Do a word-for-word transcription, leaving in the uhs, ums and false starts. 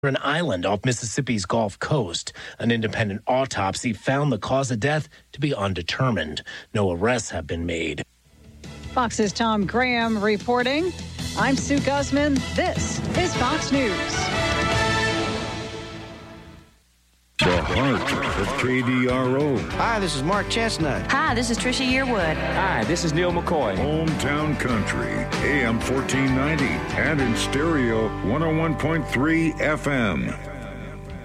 an island off Mississippi's Gulf Coast. An independent autopsy found the cause of death to be undetermined. No arrests have been made. Fox's Tom Graham reporting. I'm Sue Guzman. This is Fox News. The heart of K D R O. Hi, this is Mark Chestnut. Hi, this is Trisha Yearwood. Hi, this is Neil McCoy. Hometown Country, A M fourteen ninety, and in stereo, one oh one point three F M.